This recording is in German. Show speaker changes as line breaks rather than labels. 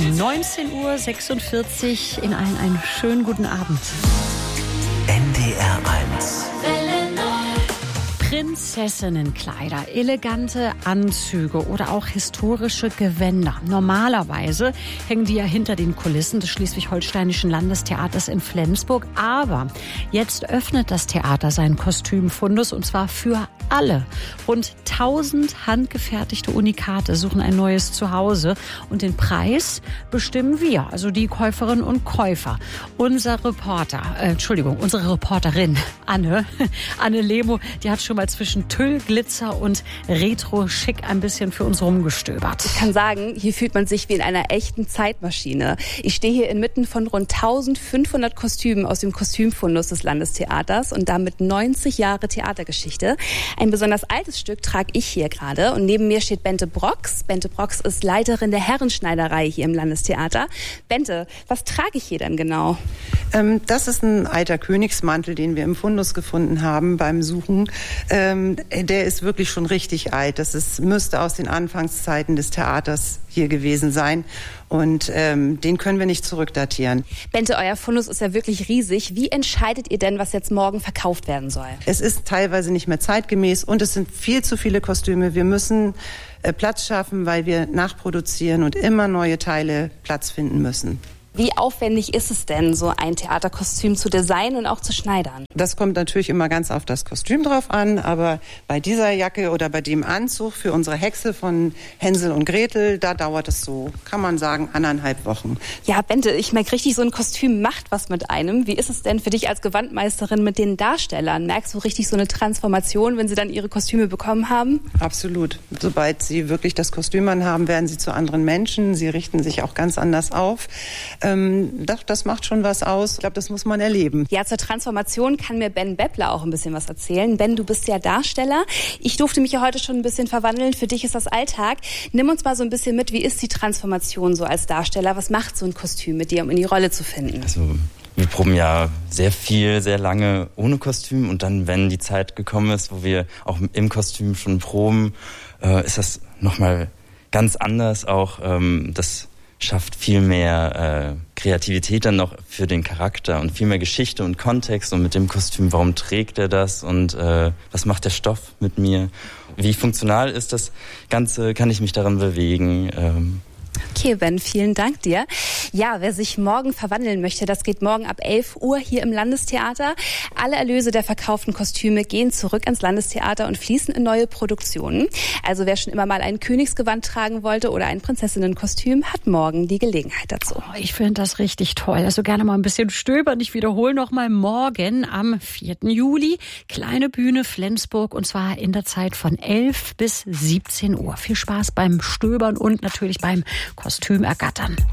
19:46 Uhr, in allen einen schönen guten Abend.
NDR 1.
Prinzessinnenkleider, elegante Anzüge oder auch historische Gewänder. Normalerweise hängen die ja hinter den Kulissen des Schleswig-Holsteinischen Landestheaters in Flensburg. Aber jetzt öffnet das Theater seinen Kostümfundus, und zwar für alle. Rund 1000 handgefertigte Unikate suchen ein neues Zuhause. Und den Preis bestimmen wir, also die Käuferinnen und Käufer. Unsere Reporterin Anne Lemo, die hat schon mal zwischen Tüll, Glitzer und Retro-Schick ein bisschen für uns rumgestöbert.
Ich kann sagen, hier fühlt man sich wie in einer echten Zeitmaschine. Ich stehe hier inmitten von rund 1500 Kostümen aus dem Kostümfundus des Landestheaters und damit 90 Jahre Theatergeschichte. Ein besonders altes Stück trage ich hier gerade und neben mir steht Bente Brox. Bente Brox ist Leiterin der Herrenschneiderei hier im Landestheater. Bente, was trage ich hier denn genau?
Das ist ein alter Königsmantel, den wir im Fundus gefunden haben beim Suchen. Der ist wirklich schon richtig alt. Müsste aus den Anfangszeiten des Theaters hier gewesen sein. Und den können wir nicht zurückdatieren.
Bente, euer Fundus ist ja wirklich riesig. Wie entscheidet ihr denn, was jetzt morgen verkauft werden soll?
Es ist teilweise nicht mehr zeitgemäß und es sind viel zu viele Kostüme. Wir müssen Platz schaffen, weil wir nachproduzieren und immer neue Teile Platz finden müssen.
Wie aufwendig ist es denn, so ein Theaterkostüm zu designen und auch zu schneidern?
Das kommt natürlich immer ganz auf das Kostüm drauf an, aber bei dieser Jacke oder bei dem Anzug für unsere Hexe von Hänsel und Gretel, da dauert es so, kann man sagen, 1,5 Wochen.
Ja, Bente, ich merke richtig, so ein Kostüm macht was mit einem. Wie ist es denn für dich als Gewandmeisterin mit den Darstellern? Merkst du richtig so eine Transformation, wenn sie dann ihre Kostüme bekommen haben?
Absolut. Sobald sie wirklich das Kostüm anhaben, werden sie zu anderen Menschen. Sie richten sich auch ganz anders auf. Das macht schon was aus. Ich glaube, das muss man erleben.
Ja, zur Transformation kann mir Ben Beppler auch ein bisschen was erzählen. Ben, du bist ja Darsteller. Ich durfte mich ja heute schon ein bisschen verwandeln. Für dich ist das Alltag. Nimm uns mal so ein bisschen mit. Wie ist die Transformation so als Darsteller? Was macht so ein Kostüm mit dir, um in die Rolle zu finden?
Also, wir proben ja sehr viel, sehr lange ohne Kostüm. Und dann, wenn die Zeit gekommen ist, wo wir auch im Kostüm schon proben, ist das nochmal ganz anders. Auch das schafft viel mehr Kreativität dann noch für den Charakter und viel mehr Geschichte und Kontext und mit dem Kostüm, warum trägt er das und was macht der Stoff mit mir? Wie funktional ist das Ganze, kann ich mich darin bewegen?
Okay, Ben, vielen Dank dir. Ja, wer sich morgen verwandeln möchte, das geht morgen ab 11 Uhr hier im Landestheater. Alle Erlöse der verkauften Kostüme gehen zurück ans Landestheater und fließen in neue Produktionen. Also wer schon immer mal ein Königsgewand tragen wollte oder ein Prinzessinnenkostüm, hat morgen die Gelegenheit dazu.
Oh, ich finde das richtig toll. Also gerne mal ein bisschen stöbern. Ich wiederhole noch mal morgen am 4. Juli. Kleine Bühne Flensburg, und zwar in der Zeit von 11 bis 17 Uhr. Viel Spaß beim Stöbern und natürlich beim Kostüm ergattern.